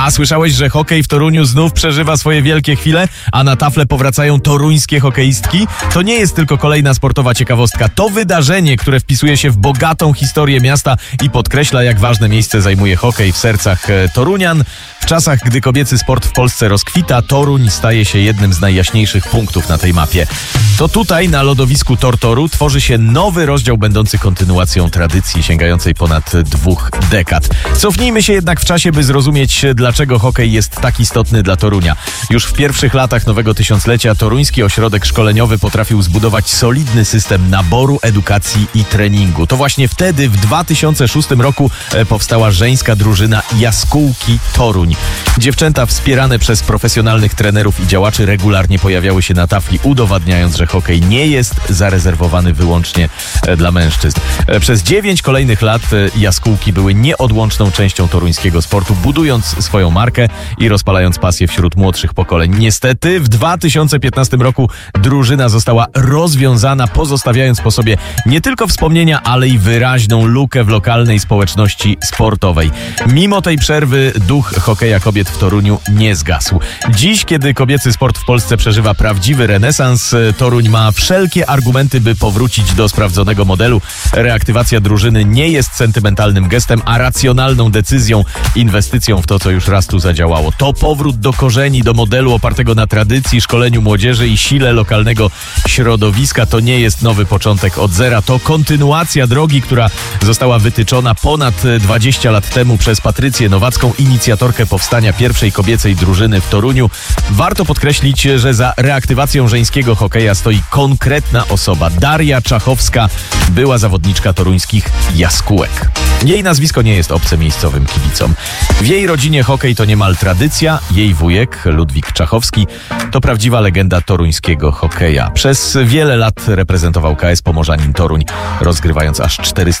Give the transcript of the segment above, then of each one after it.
A słyszałeś, że hokej w Toruniu znów przeżywa swoje wielkie chwile, a na tafle powracają toruńskie hokeistki? To nie jest tylko kolejna sportowa ciekawostka. To wydarzenie, które wpisuje się w bogatą historię miasta i podkreśla, jak ważne miejsce zajmuje hokej w sercach torunian. W czasach, gdy kobiecy sport w Polsce rozkwita, Toruń staje się jednym z najjaśniejszych punktów na tej mapie. To tutaj, na lodowisku Tortoru, tworzy się nowy rozdział będący kontynuacją tradycji sięgającej ponad 2 dekad. Cofnijmy się jednak w czasie, by zrozumieć, dlaczego hokej jest tak istotny dla Torunia. Już w pierwszych latach nowego tysiąclecia toruński ośrodek szkoleniowy potrafił zbudować solidny system naboru, edukacji i treningu. To właśnie wtedy, w 2006 roku, powstała żeńska drużyna Jaskółki Toruń. Dziewczęta wspierane przez profesjonalnych trenerów i działaczy regularnie pojawiały się na tafli, udowadniając, że hokej nie jest zarezerwowany wyłącznie dla mężczyzn. Przez 9 kolejnych lat jaskółki były nieodłączną częścią toruńskiego sportu, budując swoją markę i rozpalając pasję wśród młodszych pokoleń. Niestety w 2015 roku drużyna została rozwiązana, pozostawiając po sobie nie tylko wspomnienia, ale i wyraźną lukę w lokalnej społeczności sportowej. Mimo tej przerwy duch hokeja kobiet w Toruniu nie zgasł. Dziś, kiedy kobiecy sport w Polsce przeżywa prawdziwy renesans, Toruń ma wszelkie argumenty, by powrócić do sprawdzonego modelu. Reaktywacja drużyny nie jest sentymentalnym gestem, a racjonalną decyzją, inwestycją w to, co już raz tu zadziałało. To powrót do korzeni, do modelu opartego na tradycji, szkoleniu młodzieży i sile lokalnego środowiska. To nie jest nowy początek od zera, to kontynuacja drogi, która została wytyczona ponad 20 lat temu przez Patrycję Nowacką, inicjatorkę powstania pierwszej kobiecej drużyny w Toruniu. Warto podkreślić, że za reaktywacją żeńskiego hokeja stoi konkretna osoba. Daria Czachowska, była zawodniczka toruńskich Jaskółek. Jej nazwisko nie jest obce miejscowym kibicom. W jej rodzinie hokej to niemal tradycja. Jej wujek, Ludwik Czachowski, to prawdziwa legenda toruńskiego hokeja. Przez wiele lat reprezentował KS Pomorzanin Toruń, rozgrywając aż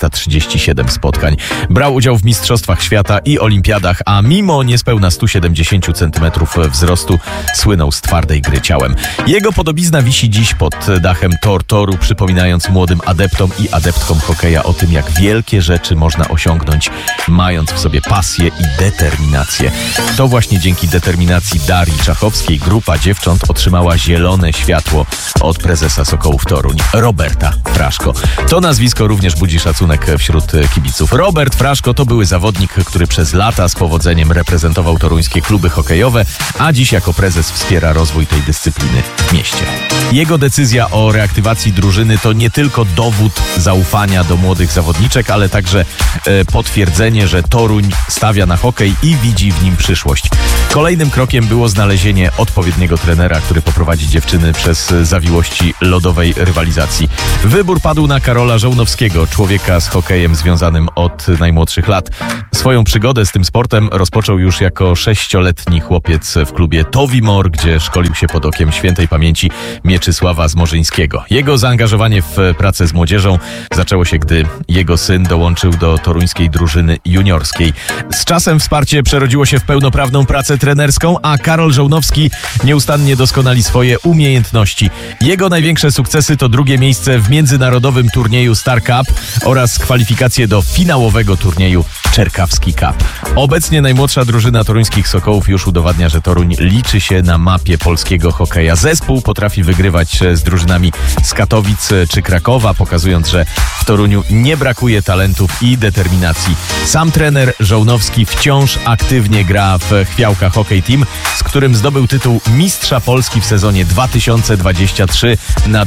437 spotkań. Brał udział w mistrzostwach świata i olimpiadach, a mimo niespełna 170 cm wzrostu słynął z twardej gry ciałem. Jego podobizna wisi dziś pod dachem Tortoru, przypominając młodym adeptom i adeptkom hokeja o tym, jak wielkie rzeczy można osiągnąć, mając w sobie pasję i determinację. To właśnie dzięki determinacji Darii Czachowskiej grupa dziewcząt otrzymała zielone światło od prezesa Sokołów Toruń, Roberta Fraszko. To nazwisko również budzi szacunek wśród kibiców. Robert Fraszko to były zawodnik, który przez lata z powodzeniem reprezentował toruńskie kluby hokejowe, a dziś jako prezes wspiera rozwój tej dyscypliny w mieście. Jego decyzja o reaktywacji drużyny to nie tylko dowód zaufania do młodych zawodniczek, ale także potwierdzenie, że Toruń stawia na hokej i widzi w nim przyszłość. Kolejnym krokiem było znalezienie odpowiedniego trenera, który poprowadzi dziewczyny przez zawiłości lodowej rywalizacji. Wybór padł na Karola Żołnowskiego, człowieka z hokejem związanym od najmłodszych lat. Swoją przygodę z tym sportem rozpoczął już jako 6-letni chłopiec w klubie Towimor, gdzie szkolił się pod okiem świętej pamięci Mieczysława Zmorzyńskiego. Jego zaangażowanie w pracę z młodzieżą zaczęło się, gdy jego syn dołączył do toruńskiej drużyny juniorskiej. Z czasem wsparcie przerodziło się w pełnoprawną pracę trenerską, a Karol Żołnowski nieustannie doskonali swoje umiejętności. Jego największe sukcesy to 2. miejsce w międzynarodowym turnieju Star Cup oraz kwalifikacje do finałowego turnieju Czerkawski Cup. Obecnie najmłodsza drużyna toruńskich Sokołów już udowadnia, że Toruń liczy się na mapie polskiego hokeja. Zespół potrafi wygrywać z drużynami z Katowic czy Krakowa, pokazując, że w Toruniu nie brakuje talentów i determinacji. Sam trener Żołnowski wciąż aktywnie gra w Chwiałka Hockey Team, z którym zdobył tytuł Mistrza Polski w sezonie 2023 na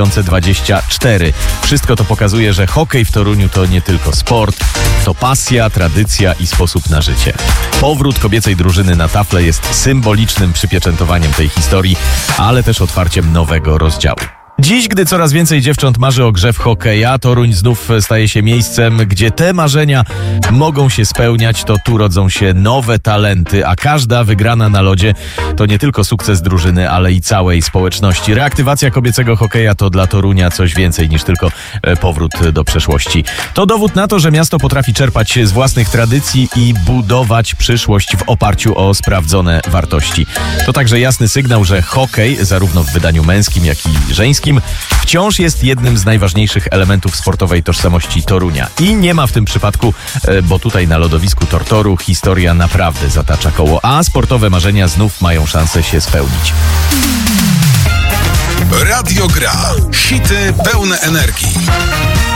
2024. Wszystko to pokazuje, że hokej w Toruniu to nie tylko sport, to pasja, tradycja i sposób na życie. Powrót kobiecej drużyny na tafle jest symbolicznym przypieczętowaniem tej historii, ale też otwarciem nowego rozdziału. Dziś, gdy coraz więcej dziewcząt marzy o grze w hokeja, Toruń znów staje się miejscem, gdzie te marzenia mogą się spełniać, to tu rodzą się nowe talenty, a każda wygrana na lodzie to nie tylko sukces drużyny, ale i całej społeczności. Reaktywacja kobiecego hokeja to dla Torunia coś więcej niż tylko powrót do przeszłości. To dowód na to, że miasto potrafi czerpać z własnych tradycji i budować przyszłość w oparciu o sprawdzone wartości. To także jasny sygnał, że hokej, zarówno w wydaniu męskim, jak i żeńskim, wszystkim wciąż jest jednym z najważniejszych elementów sportowej tożsamości Torunia. I nie ma w tym przypadku, bo tutaj na lodowisku Tortoru historia naprawdę zatacza koło, a sportowe marzenia znów mają szansę się spełnić. Radio Gra. Hity pełne energii.